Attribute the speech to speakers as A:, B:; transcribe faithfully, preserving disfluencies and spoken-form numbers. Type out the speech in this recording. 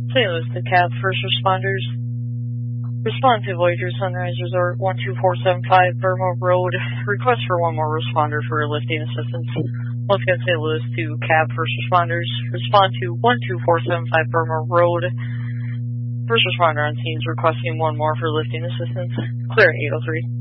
A: Saint Louis to Cab first responders. Respond to Voyager Sunrise Resort one two four seven five Burma Road. Request for one more responder for lifting assistance. Once again, Saint Louis to Cab first responders. Respond to one two four seven five Burma Road. First responder on scene is requesting one more for lifting assistance. Clear eight oh three.